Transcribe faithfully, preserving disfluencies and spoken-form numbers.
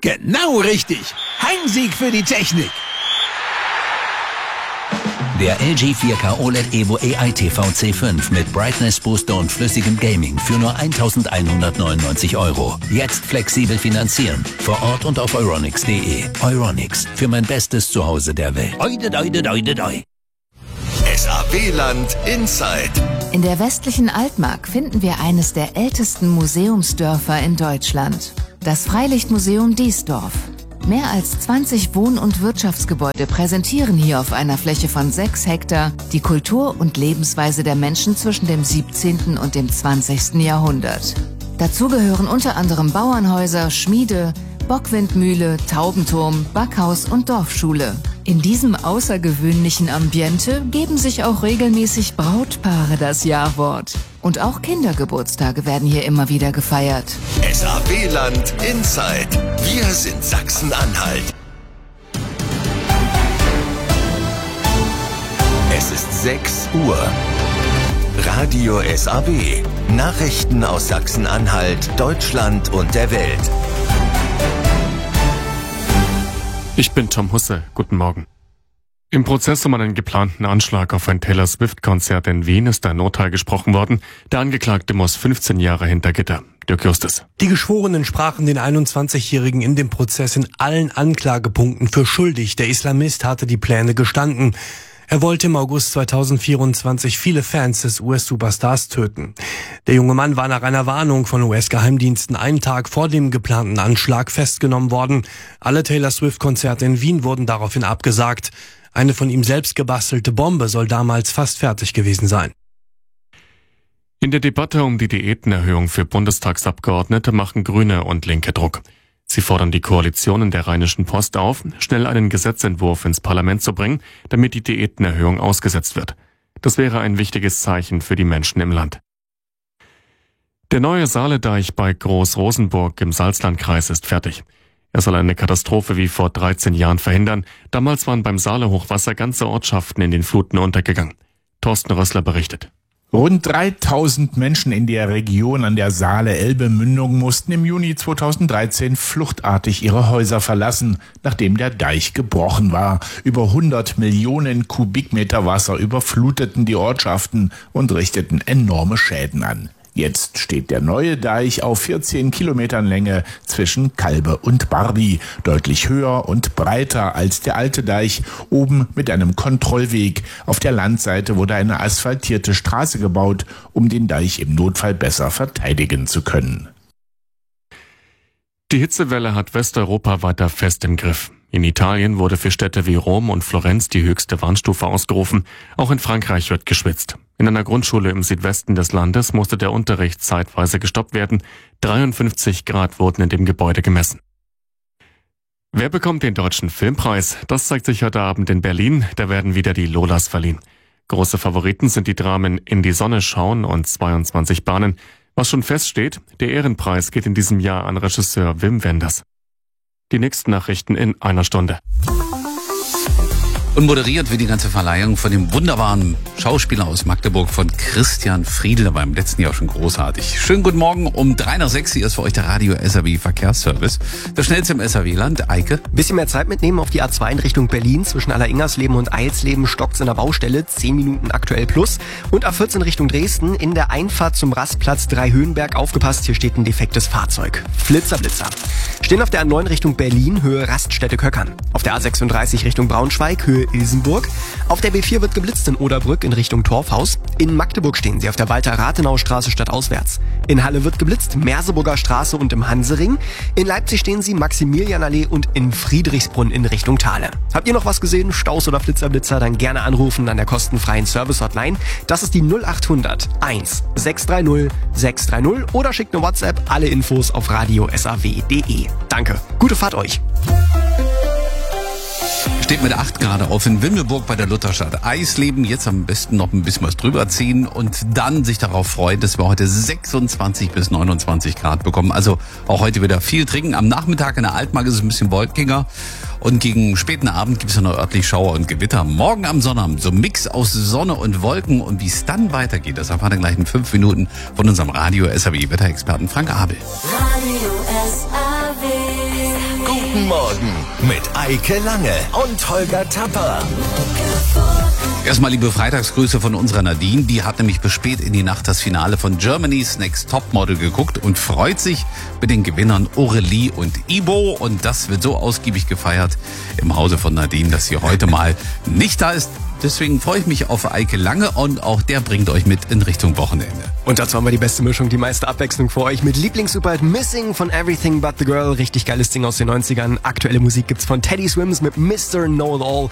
Genau richtig. Heimsieg für die Technik. Der L G vier K O L E D Evo A I T V C fünf mit Brightness Booster und flüssigem Gaming für nur eintausendeinhundertneunundneunzig Euro. Jetzt flexibel finanzieren. Vor Ort und auf euronics punkt de. Euronics, für mein bestes Zuhause der Welt. Oide, oide, oide, oide. S A W-Land Inside. In der westlichen Altmark finden wir eines der ältesten Museumsdörfer in Deutschland. Das Freilichtmuseum Diesdorf. Mehr als zwanzig Wohn- und Wirtschaftsgebäude präsentieren hier auf einer Fläche von sechs Hektar die Kultur und Lebensweise der Menschen zwischen dem siebzehnten und dem zwanzigsten Jahrhundert. Dazu gehören unter anderem Bauernhäuser, Schmiede, Bockwindmühle, Taubenturm, Backhaus und Dorfschule. In diesem außergewöhnlichen Ambiente geben sich auch regelmäßig Brautpaare das Jawort. Und auch Kindergeburtstage werden hier immer wieder gefeiert. S A W-Land Inside. Wir sind Sachsen-Anhalt. Es ist sechs Uhr. Radio S A W. Nachrichten aus Sachsen-Anhalt, Deutschland und der Welt. Ich bin Tom Husse. Guten Morgen. Im Prozess um einen geplanten Anschlag auf ein Taylor Swift-Konzert in Wien ist ein Urteil gesprochen worden. Der Angeklagte muss fünfzehn Jahre hinter Gitter. Dirk Justus. Die Geschworenen sprachen den einundzwanzigjährigen in dem Prozess in allen Anklagepunkten für schuldig. Der Islamist hatte die Pläne gestanden. Er wollte im August zweitausendvierundzwanzig viele Fans des U S-Superstars töten. Der junge Mann war nach einer Warnung von U S-Geheimdiensten einen Tag vor dem geplanten Anschlag festgenommen worden. Alle Taylor Swift-Konzerte in Wien wurden daraufhin abgesagt. Eine von ihm selbst gebastelte Bombe soll damals fast fertig gewesen sein. In der Debatte um die Diätenerhöhung für Bundestagsabgeordnete machen Grüne und Linke Druck. Sie fordern die Koalition in der Rheinischen Post auf, schnell einen Gesetzentwurf ins Parlament zu bringen, damit die Diätenerhöhung ausgesetzt wird. Das wäre ein wichtiges Zeichen für die Menschen im Land. Der neue Saaledeich bei Groß-Rosenburg im Salzlandkreis ist fertig. Er soll eine Katastrophe wie vor dreizehn Jahren verhindern. Damals waren beim Saale-Hochwasser ganze Ortschaften in den Fluten untergegangen. Thorsten Rössler berichtet. Rund dreitausend Menschen in der Region an der Saale-Elbe-Mündung mussten im Juni zweitausenddreizehn fluchtartig ihre Häuser verlassen, nachdem der Deich gebrochen war. Über hundert Millionen Kubikmeter Wasser überfluteten die Ortschaften und richteten enorme Schäden an. Jetzt steht der neue Deich auf vierzehn Kilometern Länge zwischen Kalbe und Bardi, deutlich höher und breiter als der alte Deich, oben mit einem Kontrollweg. Auf der Landseite wurde eine asphaltierte Straße gebaut, um den Deich im Notfall besser verteidigen zu können. Die Hitzewelle hat Westeuropa weiter fest im Griff. In Italien wurde für Städte wie Rom und Florenz die höchste Warnstufe ausgerufen. Auch in Frankreich wird geschwitzt. In einer Grundschule im Südwesten des Landes musste der Unterricht zeitweise gestoppt werden. dreiundfünfzig Grad wurden in dem Gebäude gemessen. Wer bekommt den Deutschen Filmpreis? Das zeigt sich heute Abend in Berlin. Da werden wieder die Lolas verliehen. Große Favoriten sind die Dramen In die Sonne schauen und zweiundzwanzig Bahnen. Was schon feststeht, der Ehrenpreis geht in diesem Jahr an Regisseur Wim Wenders. Die nächsten Nachrichten in einer Stunde. Und moderiert wird die ganze Verleihung von dem wunderbaren Schauspieler aus Magdeburg, von Christian Friedl. Der war im letzten Jahr schon großartig. Schönen guten Morgen, um drei nach sechs. Hier ist für euch der Radio S A W Verkehrsservice. Das schnellste im S A W-Land. Eike. Bisschen mehr Zeit mitnehmen auf die A zwei in Richtung Berlin. Zwischen Alleringers-Leben und Eilsleben stockt's in der Baustelle. zehn Minuten aktuell plus. Und A vierzehn Richtung Dresden. In der Einfahrt zum Rastplatz Dreihöhenberg. Aufgepasst, hier steht ein defektes Fahrzeug. Flitzer, Blitzer. Stehen auf der A neun Richtung Berlin, Höhe Raststätte Köckern. Auf der A sechsunddreißig Richtung Braunschweig, Höhe Ilsenburg. Auf der B vier wird geblitzt in Oderbrück in Richtung Torfhaus. In Magdeburg stehen sie auf der Walter-Rathenau-Straße stadtauswärts. In Halle wird geblitzt, Merseburger Straße und im Hansering. In Leipzig stehen sie Maximilianallee und in Friedrichsbrunn in Richtung Thale. Habt ihr noch was gesehen, Staus oder Flitzerblitzer, dann gerne anrufen an der kostenfreien Service-Hotline. Das ist die null achthundert eins sechs drei null sechs drei null oder schickt eine WhatsApp. Alle Infos auf radio s a w punkt de. Danke, gute Fahrt euch. Steht mit acht Grad auf in Wimmelburg bei der Lutherstadt Eisleben. Jetzt am besten noch ein bisschen was drüber ziehen und dann sich darauf freuen, dass wir heute sechsundzwanzig bis neunundzwanzig Grad bekommen. Also auch heute wieder viel trinken. Am Nachmittag in der Altmark ist es ein bisschen wolkiger. Und gegen späten Abend gibt es ja noch örtlich Schauer und Gewitter. Morgen am Sonnabend so ein Mix aus Sonne und Wolken. Und wie es dann weitergeht, das erfahren wir gleich in fünf Minuten von unserem Radio S A W Wetterexperten Frank Abel. Radio S A W. mit Eike Lange und Holger Tapper. Erstmal liebe Freitagsgrüße von unserer Nadine. Die hat nämlich bis spät in die Nacht das Finale von Germany's Next Topmodel geguckt und freut sich mit den Gewinnern Aurelie und Ibo. Und das wird so ausgiebig gefeiert im Hause von Nadine, dass sie heute mal nicht da ist. Deswegen freue ich mich auf Eike Lange und auch der bringt euch mit in Richtung Wochenende. Und dazu haben wir die beste Mischung, die meiste Abwechslung für euch mit Lieblingssuperhit Missing von Everything But The Girl. Richtig geiles Ding aus den neunzigern. Aktuelle Musik gibt's von Teddy Swims mit Mister Know It All.